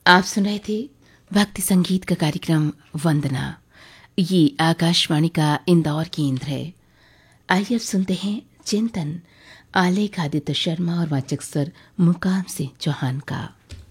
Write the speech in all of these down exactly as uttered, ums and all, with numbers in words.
आप सुन रहे थे भक्ति संगीत का कार्यक्रम वंदना। ये आकाशवाणी का इंदौर केंद्र है। आइए अब सुनते हैं चिंतन, आलेख आदित्य शर्मा और वाचक स्वर मुकाम से चौहान का।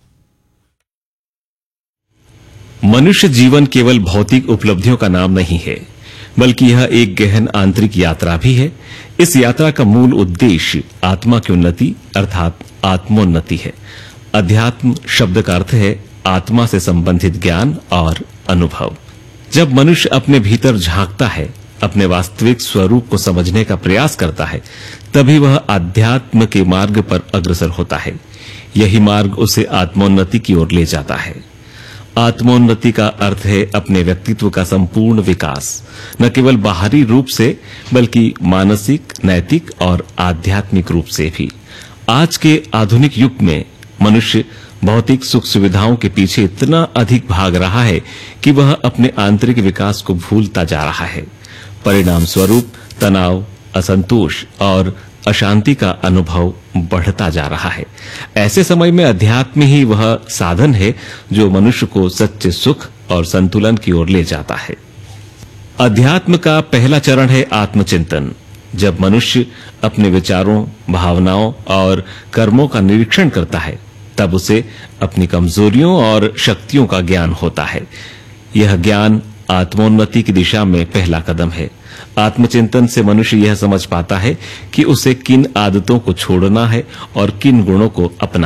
मनुष्य जीवन केवल भौतिक उपलब्धियों का नाम नहीं है, बल्कि यह एक गहन आंतरिक यात्रा भी है। इस यात्रा का मूल उद्देश्य आत्मा की उन्नति अर्थात आत्मोन्नति है। अध्यात्म शब्द का अर्थ है आत्मा से संबंधित ज्ञान और अनुभव। जब मनुष्य अपने भीतर झांकता है, अपने वास्तविक स्वरूप को समझने का प्रयास करता है, तभी वह आध्यात्म के मार्ग पर अग्रसर होता है। यही मार्ग उसे आत्मोन्नति की ओर ले जाता है। आत्मोन्नति का अर्थ है अपने व्यक्तित्व का संपूर्ण विकास, न केवल बाहरी रूप से बल्कि मानसिक, नैतिक और आध्यात्मिक रूप से भी। आज के आधुनिक युग में मनुष्य भौतिक सुख सुविधाओं के पीछे इतना अधिक भाग रहा है कि वह अपने आंतरिक विकास को भूलता जा रहा है। परिणाम स्वरूप तनाव, असंतोष और अशांति का अनुभव बढ़ता जा रहा है। ऐसे समय में अध्यात्म ही वह साधन है जो मनुष्य को सच्चे सुख और संतुलन की ओर ले जाता है। अध्यात्म का पहला चरण है आत्मचिंतन। जब मनुष्य अपने विचारों, भावनाओं और कर्मों का निरीक्षण करता है, तब उसे अपनी कमजोरियों और शक्तियों का ज्ञान होता है। यह ज्ञान आत्मोन्नति की दिशा में पहला कदम है। आत्मचिंतन से मनुष्य यह समझ पाता है कि उसे किन आदतों को छोड़ना है और किन गुणों को अपनाना है।